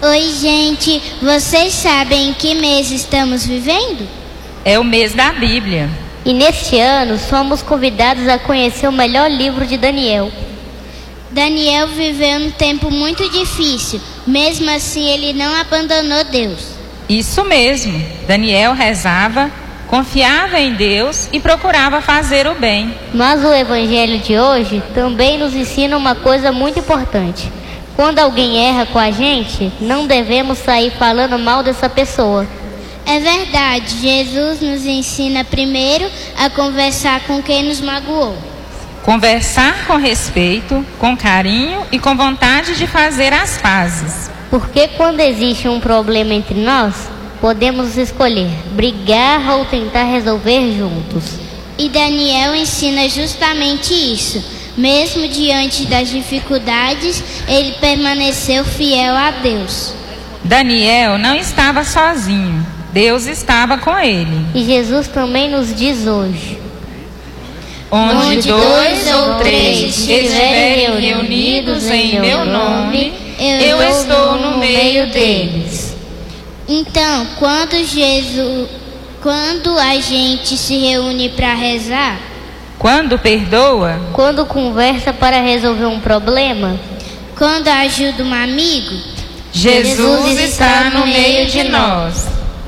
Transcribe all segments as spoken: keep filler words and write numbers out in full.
Oi, gente, vocês sabem em que mês estamos vivendo? É o mês da Bíblia. E neste ano somos convidados a conhecer o melhor livro de Daniel. Daniel viveu um tempo muito difícil, mesmo assim ele não abandonou Deus. Isso mesmo, Daniel rezava, confiava em Deus e procurava fazer o bem. Mas o evangelho de hoje também nos ensina uma coisa muito importante. Quando alguém erra com a gente, não devemos sair falando mal dessa pessoa. É verdade, Jesus nos ensina primeiro a conversar com quem nos magoou. Conversar com respeito, com carinho e com vontade de fazer as pazes. Porque quando existe um problema entre nós, podemos escolher brigar ou tentar resolver juntos. E Daniel ensina justamente isso. Mesmo diante das dificuldades, ele permaneceu fiel a Deus. Daniel não estava sozinho, Deus estava com ele. E Jesus também nos diz hoje: onde dois ou três estiverem reunidos em meu nome, eu estou no meio deles. Então, quando Jesus, quando a gente se reúne para rezar, quando perdoa, quando conversa para resolver um problema, quando ajuda um amigo, Jesus, Jesus está no meio de nós.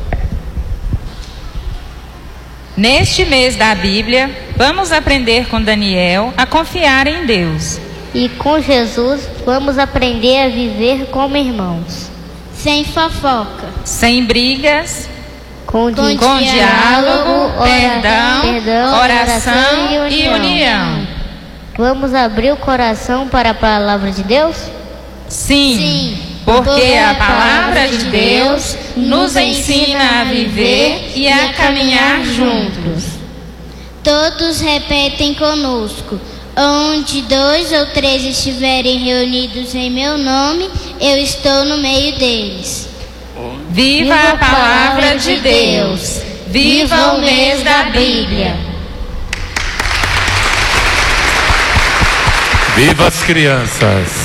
Neste mês da Bíblia, vamos aprender com Daniel a confiar em Deus. E com Jesus, vamos aprender a viver como irmãos. Sem fofoca, sem brigas, com, di com, com diálogo, perdão, perdão, oração e união. e união. Vamos abrir o coração para a palavra de Deus? Sim, Sim, porque a palavra de Deus nos ensina a viver e a caminhar juntos. Todos repetem conosco: onde dois ou três estiverem reunidos em meu nome, eu estou no meio deles. Viva a palavra de Deus! Viva o mês da Bíblia! Viva as crianças!